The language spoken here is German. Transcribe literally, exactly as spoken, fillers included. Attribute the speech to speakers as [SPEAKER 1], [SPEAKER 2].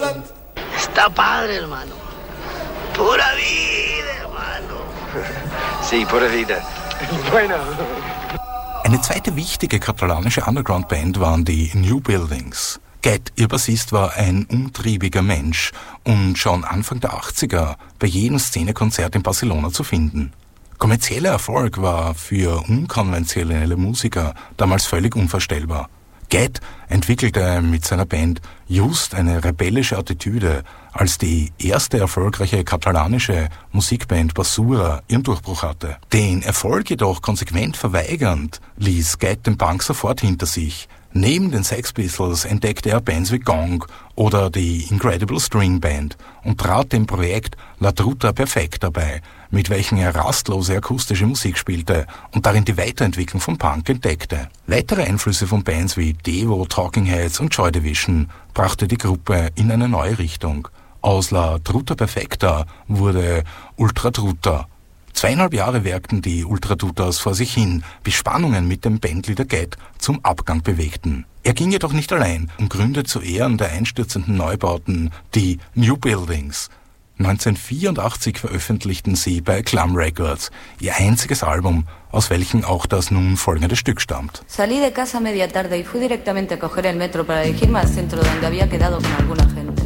[SPEAKER 1] Deutschland.
[SPEAKER 2] Está padre, hermano. Pura vida, hermano.
[SPEAKER 3] Sí, pura vida. Bueno.
[SPEAKER 4] Eine zweite wichtige katalanische Underground-Band waren die New Buildings. Get, ihr Bassist, war ein umtriebiger Mensch und schon Anfang der achtziger bei jedem Szenekonzert in Barcelona zu finden. Kommerzieller Erfolg war für unkonventionelle Musiker damals völlig unvorstellbar. Get entwickelte mit seiner Band just eine rebellische Attitüde, als die erste erfolgreiche katalanische Musikband Basura ihren Durchbruch hatte. Den Erfolg jedoch konsequent verweigernd, ließ Get den Punk sofort hinter sich. Neben den Sex Pistols entdeckte er Bands wie Gong oder die Incredible String Band und trat dem Projekt La Truta Perfecta bei, mit welchem er rastlose akustische Musik spielte und darin die Weiterentwicklung von Punk entdeckte. Weitere Einflüsse von Bands wie Devo, Talking Heads und Joy Division brachte die Gruppe in eine neue Richtung. Aus La Truta Perfecta wurde Ultra Truta. Zweieinhalb Jahre wirkten die Ultratutas vor sich hin, bis Spannungen mit dem Bandleader Get zum Abgang bewegten. Er ging jedoch nicht allein und gründete zu Ehren der einstürzenden Neubauten die New Buildings. neunzehnhundertvierundachtzig veröffentlichten sie bei Clum Records ihr einziges Album, aus welchem auch das nun folgende Stück stammt.
[SPEAKER 5] Salí de casa media tarde y fui directamente a coger el metro para dirigirme al centro donde había quedado con alguna gente.